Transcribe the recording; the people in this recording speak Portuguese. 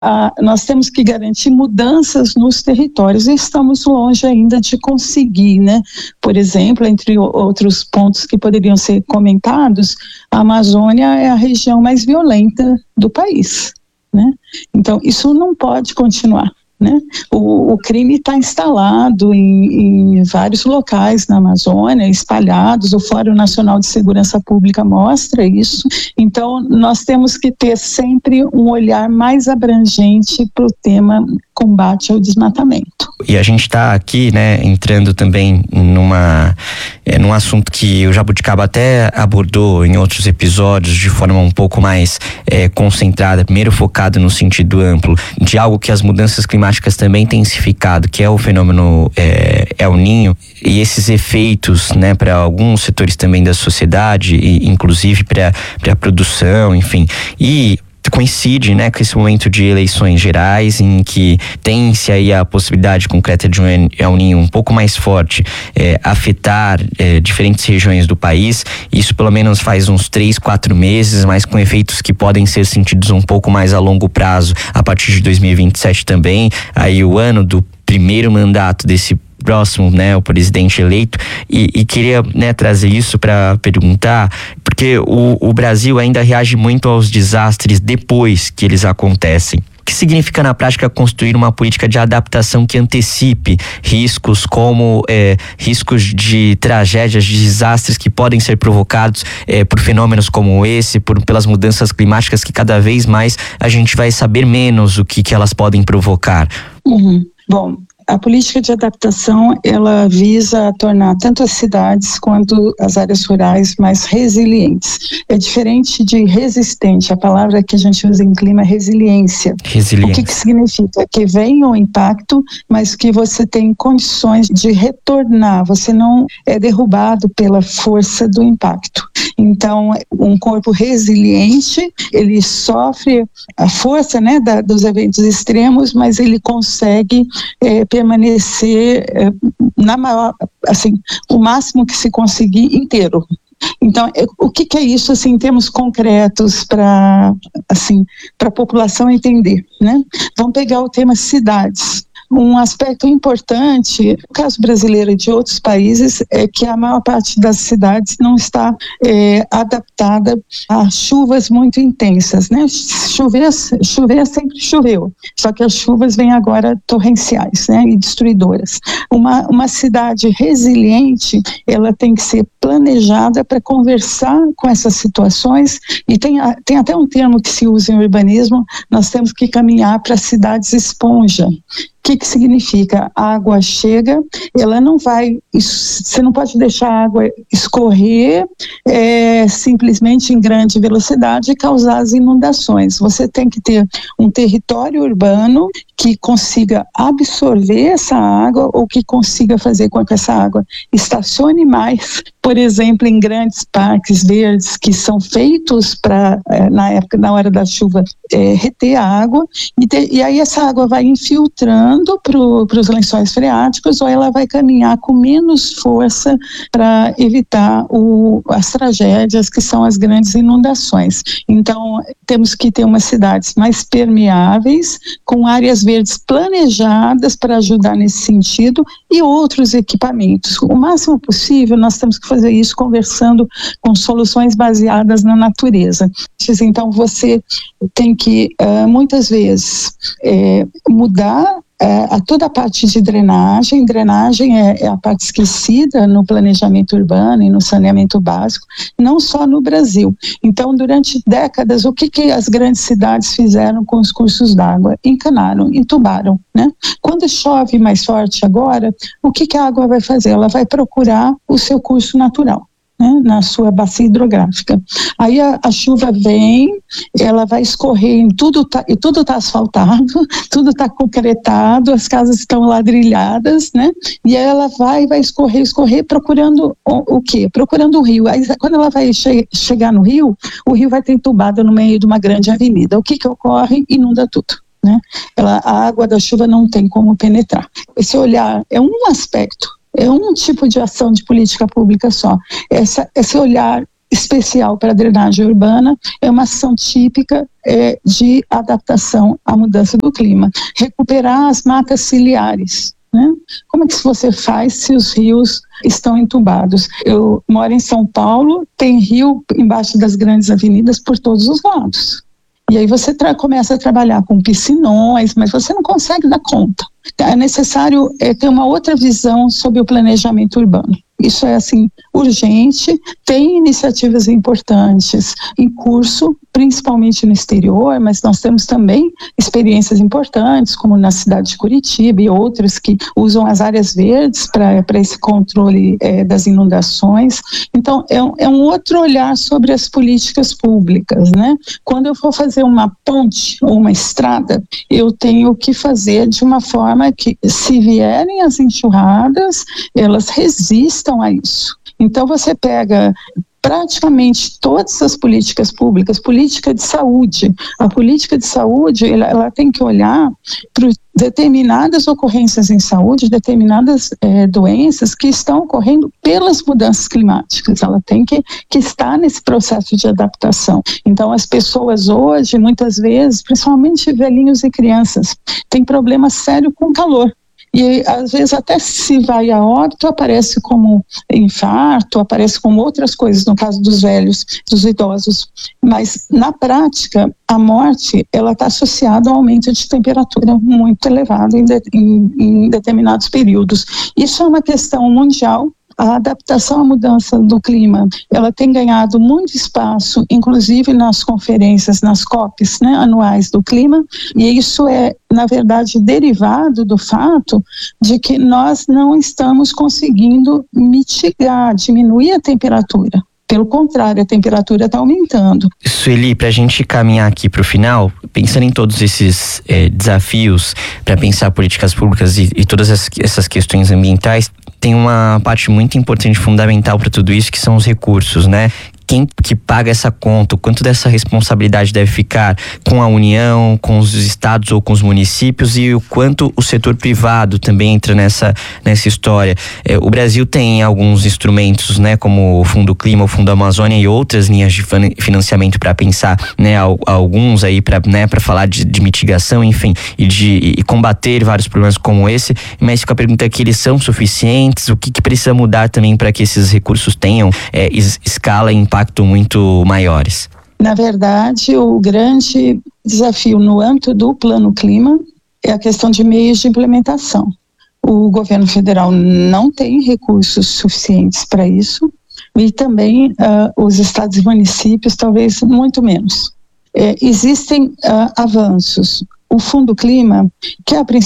Nós temos que garantir mudanças nos territórios e estamos longe ainda de conseguir, né? Por exemplo, entre outros pontos que poderiam ser comentados, a Amazônia é a região mais violenta do país, né? Então, isso não pode continuar, né? O crime está instalado em vários locais na Amazônia, espalhados. O Fórum Nacional de Segurança Pública mostra isso. Então, nós temos que ter sempre um olhar mais abrangente para o tema combate ao desmatamento. E a gente está aqui, né, entrando também num assunto que o Jabuticaba até abordou em outros episódios de forma um pouco mais concentrada, primeiro focado no sentido amplo, de algo que as mudanças climáticas também intensificado, que é o fenômeno El Niño, e esses efeitos, né, para alguns setores também da sociedade, e inclusive para a produção, enfim. E coincide, né, com esse momento de eleições gerais, em que tem-se aí a possibilidade concreta de um El Niño um pouco mais forte afetar diferentes regiões do país. Isso pelo menos faz uns 3-4 meses, mas com efeitos que podem ser sentidos um pouco mais a longo prazo, a partir de 2027 também, aí o ano do primeiro mandato desse próximo, né, o presidente eleito, e queria, né, trazer isso para perguntar, porque o Brasil ainda reage muito aos desastres depois que eles acontecem. O que significa na prática construir uma política de adaptação que antecipe riscos como riscos de tragédias, de desastres que podem ser provocados por fenômenos como esse, pelas mudanças climáticas, que cada vez mais a gente vai saber menos o que elas podem provocar? Bom, a política de adaptação, ela visa tornar tanto as cidades quanto as áreas rurais mais resilientes. É diferente de resistente, a palavra que a gente usa em clima é resiliência. O que significa? Que vem o impacto, mas que você tem condições de retornar, você não é derrubado pela força do impacto. Então, um corpo resiliente, ele sofre a força, né, dos eventos extremos, mas ele consegue permanecer na maior, assim, o máximo que se conseguir inteiro. Então, o que é isso, assim, em termos concretos para a população entender, né? Vamos pegar o tema cidades. Um aspecto importante, no caso brasileiro e de outros países, é que a maior parte das cidades não está adaptada a chuvas muito intensas, né? Chover sempre choveu, só que as chuvas vêm agora torrenciais, né? E destruidoras. Uma cidade resiliente, ela tem que ser planejada para conversar com essas situações, e tem até um termo que se usa em urbanismo, nós temos que caminhar para cidades esponja. O que significa? A água chega, ela não vai, você não pode deixar a água escorrer simplesmente em grande velocidade e causar as inundações. Você tem que ter um território urbano que consiga absorver essa água, ou que consiga fazer com que essa água estacione mais, por exemplo, em grandes parques verdes que são feitos para, na hora da chuva, reter a água, e aí essa água vai infiltrando para os lençóis freáticos, ou ela vai caminhar com menos força para evitar as tragédias que são as grandes inundações. Então, temos que ter umas cidades mais permeáveis, com áreas verdes planejadas para ajudar nesse sentido, e outros equipamentos. O máximo possível, nós temos que fazer isso conversando com soluções baseadas na natureza. Então, você tem que, muitas vezes, mudar toda a parte de drenagem. Drenagem é a parte esquecida no planejamento urbano e no saneamento básico, não só no Brasil. Então, durante décadas, o que as grandes cidades fizeram com os cursos d'água? Encanaram, entubaram, né? Quando chove mais forte agora, o que a água vai fazer? Ela vai procurar o seu curso natural, né, na sua bacia hidrográfica. Aí a chuva vem, ela vai escorrer tudo está asfaltado, tudo está concretado, as casas estão ladrilhadas, né? E aí ela vai escorrer procurando o quê? Procurando o rio. Aí quando ela vai chegar no rio, o rio vai estar entubado no meio de uma grande avenida. O que ocorre? Inunda tudo, né? A água da chuva não tem como penetrar. Esse olhar é um aspecto, é um tipo de ação de política pública só. Esse olhar especial para a drenagem urbana é uma ação típica de adaptação à mudança do clima. Recuperar as matas ciliares, né? Como é que você faz se os rios estão entubados? Eu moro em São Paulo, tem rio embaixo das grandes avenidas por todos os lados. E aí você começa a trabalhar com piscinões, mas você não consegue dar conta. É necessário ter uma outra visão sobre o planejamento urbano. Isso é, assim, urgente. Tem iniciativas importantes em curso, principalmente no exterior, mas nós temos também experiências importantes, como na cidade de Curitiba e outras que usam as áreas verdes para esse controle das inundações. Então, é um outro olhar sobre as políticas públicas, né? Quando eu for fazer uma ponte ou uma estrada, eu tenho que fazer de uma forma que, se vierem as enxurradas, elas resistam a isso. Então você pega praticamente todas as políticas públicas, política de saúde. A política de saúde, ela tem que olhar para determinadas ocorrências em saúde, determinadas doenças que estão ocorrendo pelas mudanças climáticas. Ela tem que estar nesse processo de adaptação. Então as pessoas hoje, muitas vezes, principalmente velhinhos e crianças, têm problema sério com calor. E às vezes até se vai a óbito, aparece como infarto, aparece como outras coisas no caso dos velhos, dos idosos. Mas na prática, a morte ela está associada ao aumento de temperatura muito elevado em determinados períodos. Isso é uma questão mundial. A adaptação à mudança do clima, ela tem ganhado muito espaço, inclusive nas conferências, nas COPs, né, anuais do clima, e isso é, na verdade, derivado do fato de que nós não estamos conseguindo mitigar, diminuir a temperatura. Pelo contrário, a temperatura está aumentando. Sueli, para a gente caminhar aqui para o final, pensando em todos esses desafios para pensar políticas públicas e todas essas questões ambientais, tem uma parte muito importante, fundamental para tudo isso, que são os recursos, né? Quem que paga essa conta, o quanto dessa responsabilidade deve ficar com a União, com os estados ou com os municípios, e o quanto o setor privado também entra nessa história. O Brasil tem alguns instrumentos, né, como o Fundo Clima, o Fundo Amazônia e outras linhas de financiamento para pensar, né, alguns aí para falar de mitigação, enfim, e combater vários problemas como esse, mas fica a pergunta aqui, eles são suficientes? O que precisa mudar também para que esses recursos tenham escala e impacto muito maiores? Na verdade, o grande desafio no âmbito do Plano Clima é a questão de meios de implementação. O governo federal não tem recursos suficientes para isso e também os estados e municípios talvez muito menos. Existem avanços. O Fundo Clima, que é a